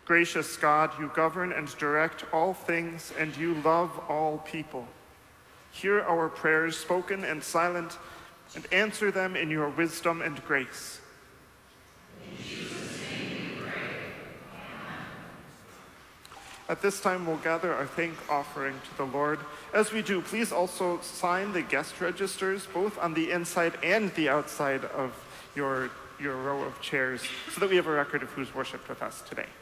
Gracious God, you govern and direct all things, and you love all people. Hear our prayers, spoken and silent, and answer them in your wisdom and grace. In Jesus' name we pray. Amen. At this time, we'll gather our thank offering to the Lord. As we do, please also sign the guest registers, both on the inside and the outside of your row of chairs, so that we have a record of who's worshiped with us today.